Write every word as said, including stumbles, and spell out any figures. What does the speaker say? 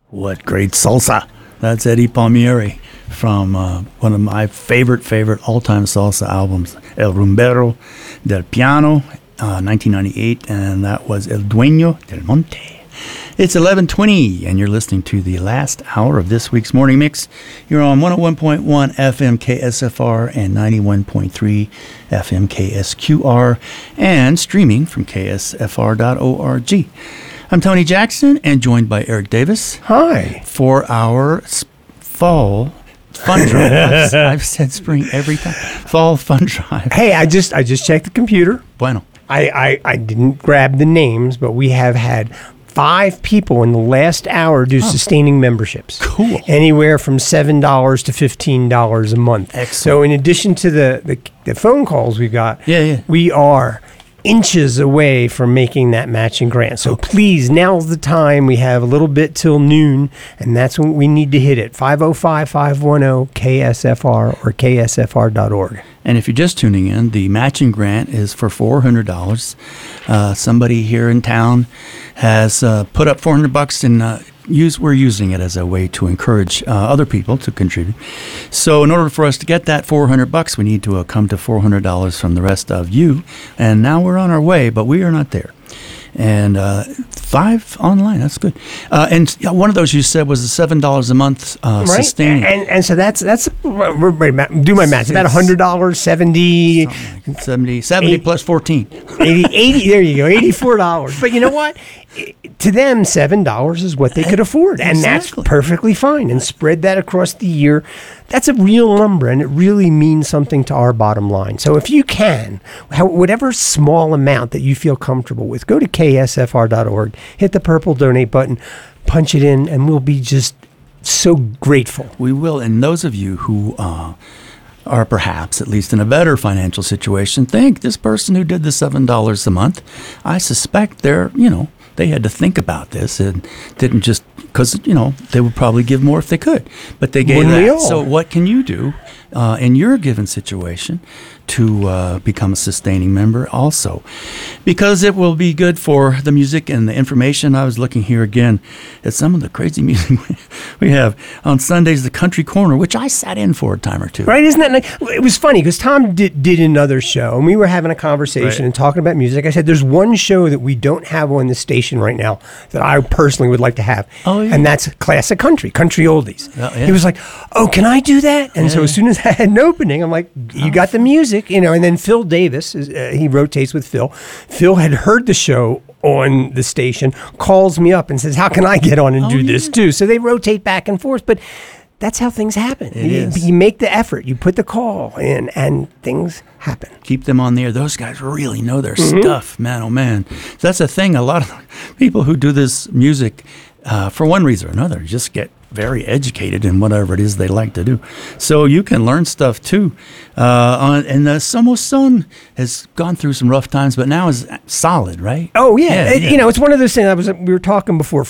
What great salsa. That's Eddie Palmieri from uh, one of my favorite, favorite all-time salsa albums, El Rumbero del Piano, uh, nineteen ninety-eight, and that was El Dueño del Monte. It's eleven twenty, and you're listening to the last hour of this week's Morning Mix. You're on one oh one point one F M K S F R and ninety-one point three F M K S Q R, and streaming from K S F R dot org. I'm Tony Jackson, and joined by Eric Davis. Hi. For our s- fall fun drive. I've, I've said spring every time. Fall fun drive. Hey, I just I just checked the computer. Bueno. I, I, I didn't grab the names, but we have had five people in the last hour do oh. sustaining memberships. Cool. Anywhere from seven dollars to fifteen dollars a month. Excellent. So in addition to the, the, the phone calls we got, yeah, yeah. we are inches away from making that matching grant. So okay. please, now's the time. We have a little bit till noon, and that's when we need to hit it. five oh five, five one oh, K S F R or K S F R dot org. And if you're just tuning in, the matching grant is for four hundred dollars. Uh, somebody here in town has uh, put up four hundred bucks, and uh, use we're using it as a way to encourage uh, other people to contribute. So in order for us to get that four hundred bucks, we need to uh, come to four hundred dollars from the rest of you. And now we're on our way, but we are not there. And uh, five online, that's good. Uh, and one of those you said was the seven dollars a month uh, right? sustaining. And and so that's, that's do my math. Is that one hundred dollars, seventy Like seventy, seventy eighty, plus fourteen. eighty, eighty, there you go, eighty-four dollars. But you know what? To them, seven dollars is what they could afford. And exactly. That's perfectly fine. And spread that across the year. That's a real number, and it really means something to our bottom line. So if you can, whatever small amount that you feel comfortable with, go to K S F R dot org, hit the purple donate button, punch it in, and we'll be just so grateful. We will. And those of you who uh, are perhaps, at least in a better financial situation, think this person who did the seven dollars a month, I suspect they're, you know, they had to think about this and didn't just, because, you know, they would probably give more if they could, but they gave Wouldn't we that. all? So what can you do uh, in your given situation to uh, become a sustaining member also? Because it will be good for the music and the information. I was looking here again at some of the crazy music we have on Sundays, the Country Corner, which I sat in for a time or two. Right, isn't that nice? It was funny because Tom did, did another show, and we were having a conversation right. and talking about music. I said, there's one show that we don't have on the station right now that I personally would like to have, oh, yeah. and that's classic country, country oldies. Oh, yeah. He was like, oh, can I do that? And yeah, so as yeah. soon as I had an opening, I'm like, you oh. got the music, you know, and then Phil Davis, uh, he rotates with Phil. Phil had heard the show on the station, calls me up and says, how can I get on and oh, do yeah. this too? So they rotate back and forth, but that's how things happen. It you, is. you make the effort, you put the call in, and things happen. Keep them on the air. Those guys really know their mm-hmm. stuff, man, oh man. So that's the thing. A lot of people who do this music, uh, for one reason or another, just get very educated in whatever it is they like to do. So you can learn stuff too. Uh, on, and the Somos Son has gone through some rough times, but now is solid, right? Oh yeah, yeah, it, yeah. you know, it's one of those things. I was we were talking before